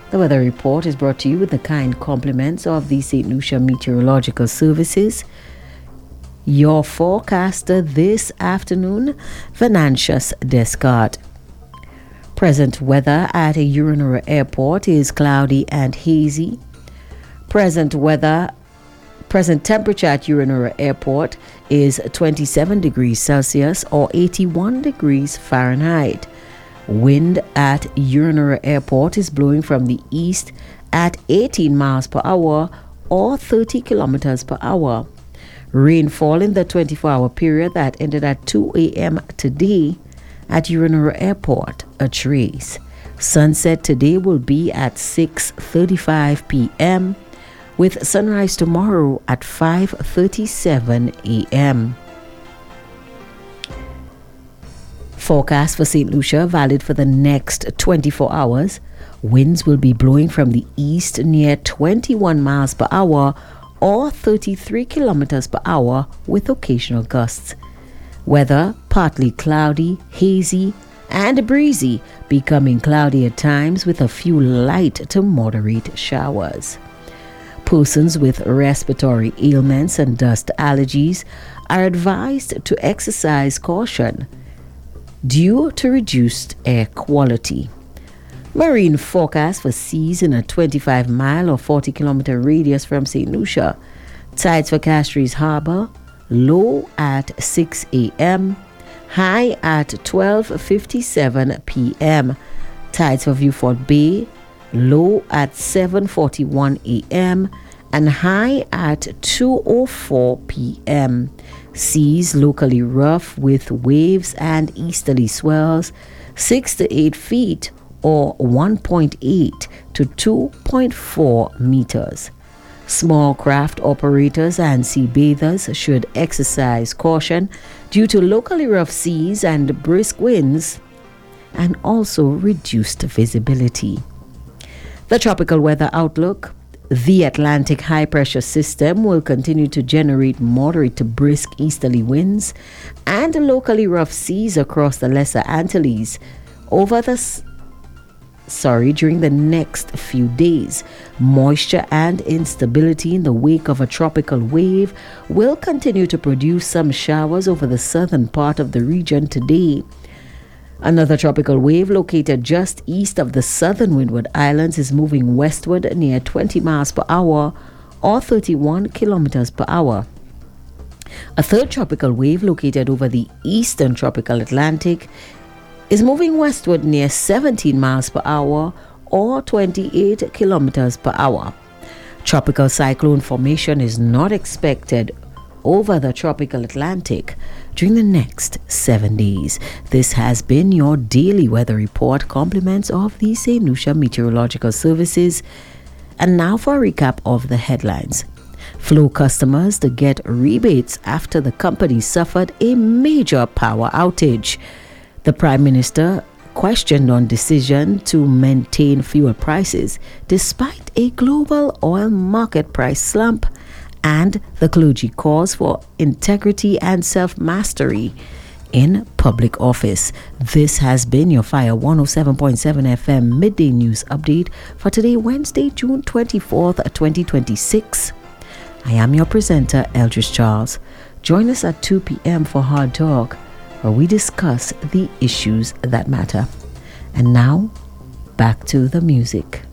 The weather report is brought to you with the kind compliments of the St. Lucia Meteorological Services. Your forecaster this afternoon, Venantius Descartes. Present weather at Euro Airport is cloudy and hazy. Present temperature at Euro Airport is 27 degrees Celsius or 81 degrees Fahrenheit. Wind at Euro Airport is blowing from the east at 18 miles per hour or 30 kilometers per hour. Rainfall in the 24-hour period that ended at 2 a.m. today at Euro Airport, a trace. Sunset today will be at 6:35 p.m. with sunrise tomorrow at 5:37 a.m. Forecast for St. Lucia valid for the next 24 hours. Winds will be blowing from the east near 21 miles per hour or 33 kilometers per hour with occasional gusts. Weather partly cloudy, hazy, and breezy, becoming cloudy at times with a few light to moderate showers. Persons with respiratory ailments and dust allergies are advised to exercise caution due to reduced air quality. Marine forecast for seas in a 25-mile or 40-kilometer radius from St. Lucia. Tides for Castries Harbour, low at 6 a.m., high at 12:57 p.m. Tides for Vieux-Fort Bay, low at 7:41 a.m. and high at 2:04 p.m. Seas locally rough with waves and easterly swells 6 to 8 feet or 1.8 to 2.4 meters. Small craft operators and sea bathers should exercise caution due to locally rough seas and brisk winds and also reduced visibility. The tropical weather outlook. The Atlantic high-pressure system will continue to generate moderate to brisk easterly winds and locally rough seas across the Lesser Antilles during the next few days. Moisture and instability in the wake of a tropical wave will continue to produce some showers over the southern part of the region today. Another tropical wave located just east of the southern Windward Islands is moving westward near 20 miles per hour or 31 kilometers per hour. A third tropical wave located over the eastern tropical Atlantic is moving westward near 17 miles per hour or 28 kilometers per hour. Tropical cyclone formation is not expected over the tropical Atlantic during the next 7 days. This has been your daily weather report. Compliments of the St. Lucia Meteorological Services. And now for a recap of the headlines. Flow customers to get rebates after the company suffered a major power outage. The Prime Minister questioned on decision to maintain fuel prices despite a global oil market price slump, and the clergy calls for integrity and self-mastery in public office. This has been your Fire 107.7 FM midday news update for today, Wednesday, June 24th, 2026. I am your presenter, Eldridge Charles. Join us at 2 p.m. for Hard Talk, where we discuss the issues that matter. And now, back to the music.